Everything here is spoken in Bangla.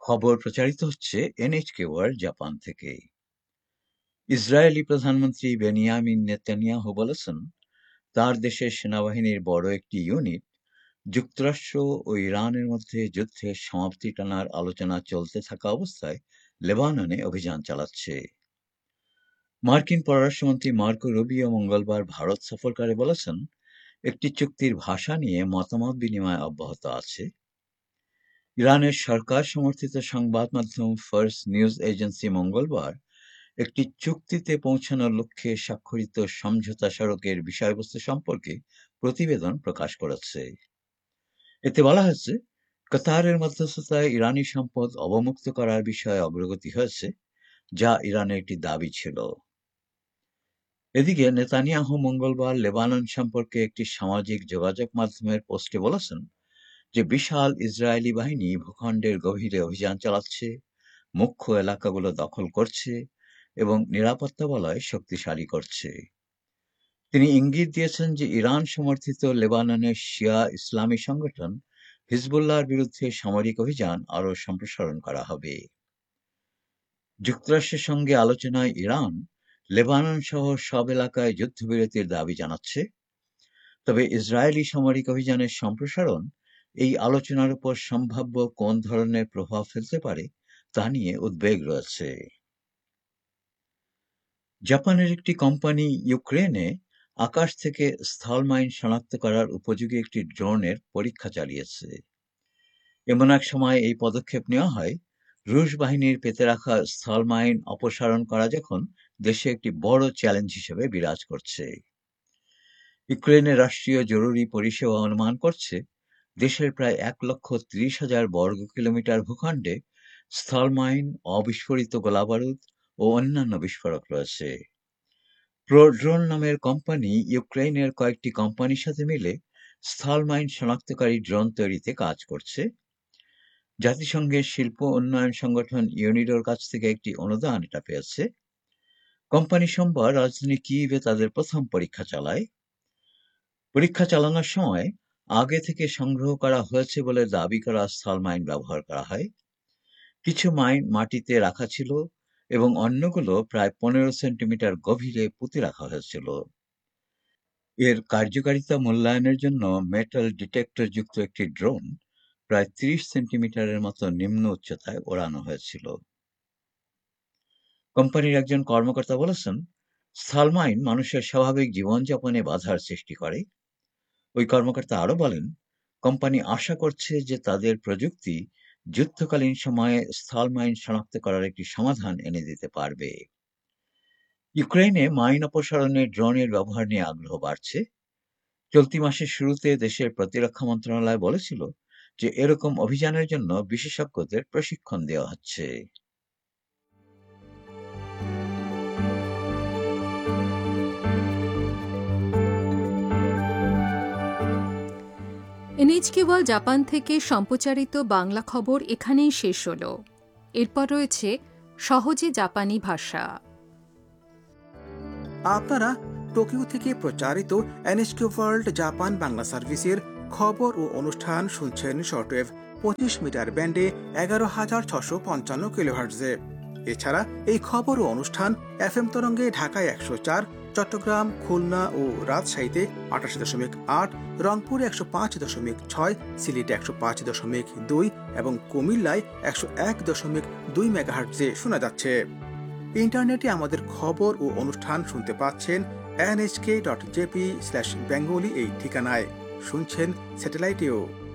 খবর প্রচারিত হচ্ছে এনএইচকে ওয়ার্ল্ড জাপান থেকে। ইসরায়েলি প্রধানমন্ত্রী বেনিয়ামিন নেতানিয়াহু বলেছেন, তার দেশের সেনাবাহিনীর বড় একটি ইউনিট যুক্তরাষ্ট্র ও ইরানের মধ্যে যুদ্ধের সমাপ্তি টানার আলোচনা চলতে থাকা অবস্থায় লেবাননে অভিযান চালাচ্ছে। মার্কিন পররাষ্ট্রমন্ত্রী মার্কো রুবিও মঙ্গলবার ভারত সফরকালে বলেছেন, একটি চুক্তির ভাষা নিয়ে মতামত বিনিময় অব্যাহত আছে। ইরানের সরকার সমর্থিত সংবাদ মাধ্যম ফার্স নিউজ এজেন্সি মঙ্গলবার একটি চুক্তিতে পৌঁছানোর লক্ষ্যে স্বাক্ষরিত সমঝোতা স্মারকের বিষয়বস্তু সম্পর্কে প্রতিবেদন প্রকাশ করেছে। এতে বলা হয়েছে, কাতারের মধ্যস্থতায় ইরানি সম্পদ অবমুক্ত করার বিষয়ে অগ্রগতি হয়েছে, যা ইরানের একটি দাবি ছিল। এদিকে নেতানিয়াহু মঙ্গলবার লেবানন সম্পর্কে একটি সামাজিক যোগাযোগ মাধ্যমের পোস্টে বলেছেন যে বিশাল ইসরায়েলি বাহিনী ভূখণ্ডের গভীরে অভিযান চালাচ্ছে, মুখ্য এলাকাগুলো দখল করছে এবং নিরাপত্তা বলয় শক্তিশালী করছে। তিনি ইঙ্গিত দিয়েছেন যে ইরান সমর্থিত লেবাননের শিয়া ইসলামী সংগঠন হিজবুল্লাহর বিরুদ্ধে সামরিক অভিযান আরও সম্প্রসারণ করা হবে। যুক্তরাষ্ট্রের সঙ্গে আলোচনায় ইরান লেবানন সহ সব এলাকায় যুদ্ধবিরতির দাবি জানাচ্ছে, তবে ইসরায়েলি সামরিক অভিযানের সম্প্রসারণ এই আলোচনার উপর সম্ভাব্য কোন ধরনের প্রভাব ফেলতে পারে তা নিয়ে উদ্বেগ রয়েছে। জাপানের একটি কোম্পানি ইউক্রেনে আকাশ থেকে স্থল মাইন শনাক্ত করার উপযোগী একটি ড্রোনের পরীক্ষা চালিয়েছে। এমন এক সময় এই পদক্ষেপ নেওয়া হয়, রুশ বাহিনীর পেতে রাখা স্থল মাইন অপসারণ করা যখন দেশে একটি বড় চ্যালেঞ্জ হিসেবে বিরাজ করছে। ইউক্রেনের রাষ্ট্রীয় জরুরি পরিষেবা অনুমান করছে, দেশের প্রায় 1,30,000 বর্গ কিলোমিটার ভূখণ্ডে স্থল মাইন, অবিস্ফোরিত গোলাবারুদ ও অন্যান্য বিস্ফোরক রয়েছে। প্রোড্রোন নামের কোম্পানি ইউক্রেনের কয়েকটি কোম্পানির সাথে মিলে স্থল মাইন শনাক্তকারী ড্রোন তৈরিতে কাজ করছে। জাতিসংঘের শিল্প উন্নয়ন সংগঠন ইউনিডোর কাছ থেকে একটি অনুদান এটা পেয়েছে। কোম্পানি সোমবার রাজধানী কিয়েভে তাদের প্রথম পরীক্ষা চালায়। পরীক্ষা চালানোর সময় আগে থেকে সংগ্রহ করা হয়েছে বলে দাবি করা স্থল মাইন ব্যবহার করা হয়। কিছু মাইন মাটিতে রাখা ছিল এবং অন্যগুলো প্রায় 15 সেন্টিমিটার গভীরে পুঁতে রাখা হয়েছিল। এর কার্যকারিতা মূল্যায়নের জন্য মেটাল ডিটেক্টর যুক্ত একটি ড্রোন প্রায় 30 সেন্টিমিটারের মতো নিম্ন উচ্চতায় ওড়ানো হয়েছিল। কোম্পানির একজন কর্মকর্তা বলেছেন, স্থল মাইন মানুষের স্বাভাবিক জীবনযাপনে বাধার সৃষ্টি করে। ওই কর্মকর্তা আরও বলেন, কোম্পানি আশা করছে যে তাদের প্রযুক্তি যুদ্ধকালীন সময়ে স্থল মাইন শনাক্ত করার একটি সমাধান এনে দিতে পারবে। ইউক্রেনে মাইন অপসারণে ড্রোনের ব্যবহার নিয়ে আগ্রহ বাড়ছে। চলতি মাসের শুরুতে দেশের প্রতিরক্ষা মন্ত্রণালয় বলেছিল যে এরকম অভিযানের জন্য বিশেষজ্ঞদের প্রশিক্ষণ দেওয়া হচ্ছে। এনএইচকে ওয়ার্ল্ড জাপান থেকে সম্প্রচারিত বাংলা খবর এখানেই শেষ হলো। এরপর রয়েছে সহজে জাপানি ভাষা। আপনারা টোকিও থেকে প্রচারিত এনএইচকে ওয়ার্ল্ড জাপান বাংলা সার্ভিসের খবর ও অনুষ্ঠান শুনছেন শর্টওয়েভ 25 মিটার ব্যান্ডে 11,655 কিলোহার্টজে। এছাড়া এই খবর ও অনুষ্ঠান এফএম তরঙ্গে ঢাকায় 104, চট্টগ্রাম, খুলনা ও রাজশাহীতে 88.8, রংপুরে 105.6, সিলেটে 105.2 এবং কুমিল্লায় 101.2 মেগাহার্টজে শোনা যাচ্ছে। ইন্টারনেটে আমাদের খবর ও অনুষ্ঠান শুনতে পাচ্ছেন nhk.jp/bengali এই ঠিকানায়। শুনছেন স্যাটেলাইটেও।